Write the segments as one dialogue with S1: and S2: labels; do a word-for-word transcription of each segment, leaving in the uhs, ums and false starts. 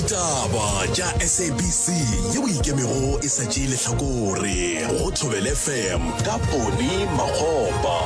S1: Ditaba tša S A B C ye o ikemego e sa tšee lehlakore go Thobela F M ka Poni Makgopa.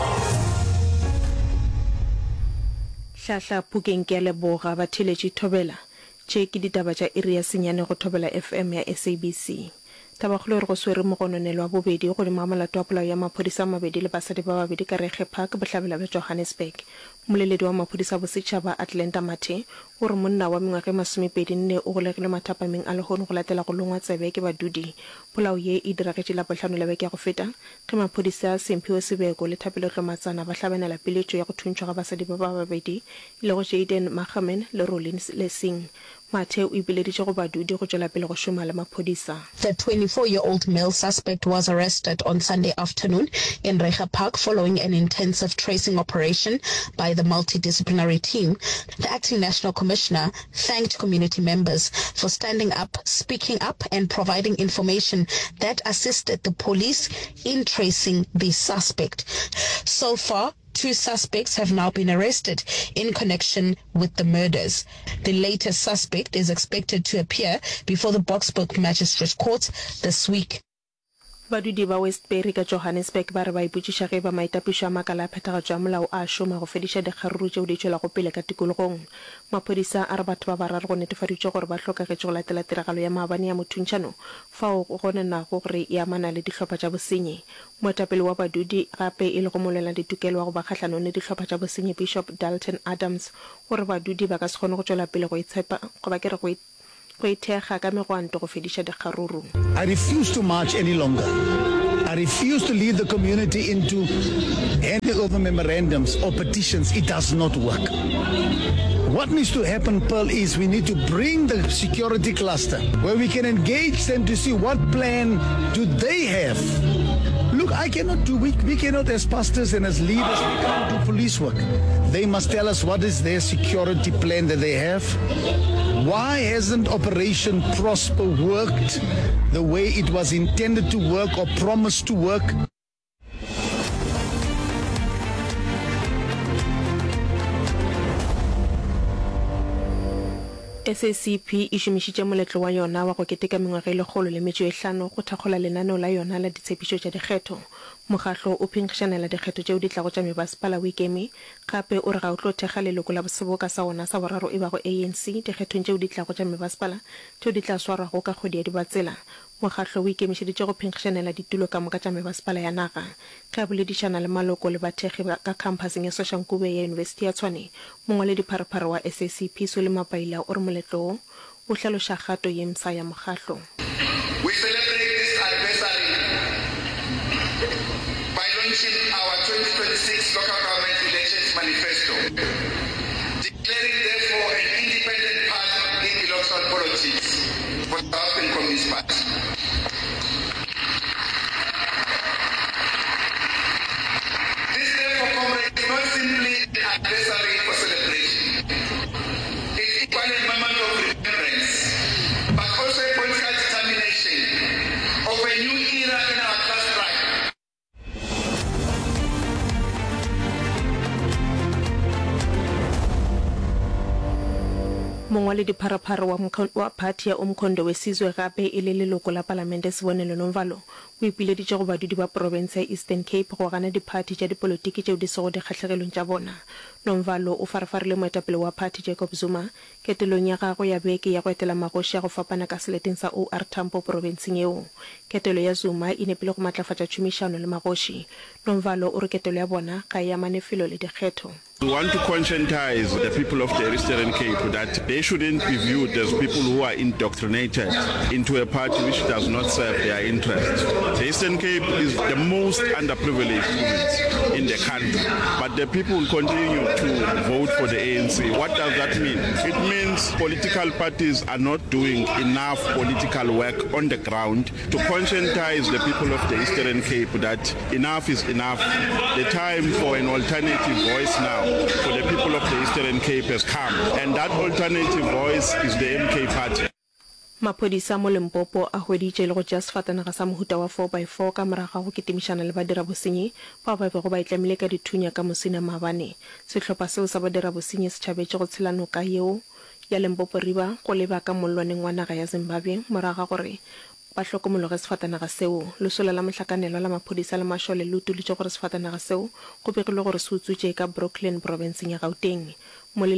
S2: Hlahla Phukeng ke a leboga ba theletše Thobela tše ke ditaba tša iri ya senyane go Thobela F M ya S A B C. Tabakgolo re go swere mogononelo wa bobedi go le mamalato wa polao ya maphodisa mabedi le basadi ba babedi ka Rege Park bohlabela ba Johannesburg. Moleledi wa maphodisa bosetšhaba Atlanta Mathe o re monna wa mengwaga masomepedi nne o golegile mathapameng a lehono go latela go longwa tsebe ke badudi. Polao ye e diragetše la bohlano le beke ya go feta ge maphodisa Semphiwe Sebeko le Thapelo Tlomatsana ba hlabanela peletšo ya go thuntšwa ga basadi ba ba babedi le go Jaden Machaman le Rollins Lessing. Mathe o ipileditše go badudi go tšwela pele go šoma le maphodisa.
S3: The twenty-four-year-old male suspect was arrested on Sunday afternoon in Rege Park following an intensive tracing operation by the multidisciplinary team. The acting national commissioner thanked community members for standing up, speaking up, and providing information that assisted the police in tracing the suspect. So far, two suspects have now been arrested in connection with the murders. The latest suspect is expected to appear before the Boksburg Magistrate Court this week.
S2: Badudi ba Westbury ka Johannesburg ba re ba ipotšiša ge ba maitapišo a makala a phethagatšo a molao a šoma go fediša dikgaruru tšeo di tšwela go pele ka tikologong. Maphodisa a re batho ba bararo go netefaditše gore ba hlokagetše go latela tiragalo ya maabane ya mothuntšhano fao go nenago gore e amana le dihlopha tša bosenyi. Moetapele wa badudi gape e le go molela ditokelo wa go ba kgahlanong le dihlopha tša bosenyi Bishop Dalton Adams gore badudi ba ka se kgone go tšwela pele go itshepa go ba kere go
S4: I refuse to march any longer. I refuse to lead the community into any of the memorandums or petitions. It does not work. What needs to happen, Pearl, is we need to bring the security cluster where we can engage them to see what plan do they have. Look, I cannot do, we, we cannot as pastors and as leaders, we can't do police work. They must tell us what is their security plan that they have. Why hasn't Operation Prosper worked the way it was intended to work or promised to work?
S2: S A C P e šomišitše moletlo wa yona wa go keteka mengwaga e legolo le metšo e hlano go thakgola lenaneo la yona la ditshepišo tša dikgetho. Mokgatlo o phenkgišanela dikgetho tšeo di tlago tša mebasepala o ikeme gape o re ga o tlo thekga leloko la seboka sa ona sa boraro e bago A N C dikgethong tšeo di tlago tša mebasepala tšeo di tla swarwago ka kgwedi ya dibatsela. Mokgatlo o ikemišeditše go phenkgišanela ditulo ka moka tša mebasepala ya naga ge a boledišana le maloko le bathegi ka campuseng ya Soshanguve ya University ya Tshwane. Mongwaledi pharephare wa S A C P Sole Mapaila o re moletlo o hlaloša kgato ye msa ya mokgatlo.
S5: We celebrate this anniversary by launching our twenty twenty-six local government elections manifesto, declaring therefore an independent part in electoral politics for the African Communist Party. This therefore, comrade, is not simply an anniversary for celebration. It's equally a moment of remembrance, but also a political determination of a new era in our class struggle.
S2: Mongwaledi pharephare wa phathi ya Umkhondo wesizwe gape e le leloko la palamente Sibonelo Nomvalo o ipileditše go badudi ba province ya Eastern Cape go gana diphathi tša dipolotiki tšeo di sego dikgatlhegelong tša bona. Nomvalo o farafarile moetapele wa phathi Jacob Zuma ketelong ya gagwe ya beke ya go etela magoši ya go fapana ka seleteng sa O R Tambo provinceng eo. Ketelo ya Zuma e nepile go matlafatša tšhomišano le magoši. Nomvalo o re ketelo ya bona ga e amane felo le dikgetho.
S6: We want to conscientize the people of the Eastern Cape that they shouldn't be viewed as people who are indoctrinated into a party which does not serve their interests. The Eastern Cape is the most underprivileged province in the country, but the people will continue to vote for the A N C. What does that mean? It means political parties are not doing enough political work on the ground to conscientize the people of the Eastern Cape that enough is enough. The time for an alternative voice now for the people of the Eastern Cape has come, and that alternative voice is the M K party.
S2: Maphodisa mo Limpopo a hweditše le go tšea sefatanaga sa mohuta wa four by four ka moraga go ketimišana le badira bosenyi ba ba bego ba itlamile ka dithunya ka mosina maabane. Sehlopha seo sa badira bosenyi se tšhabetše go tshela noka yeo ya Limpopo River go leba ka mollwaneng wa naga ya Zimbabwe moraga gore ba hlokomologe sefatanaga seo. Lesola la mohlakanelo la maphodisa le mashole le utulitše gore sefatanaga seo go begilwe gore se utswitše ka Brooklyn province ya Gauteng.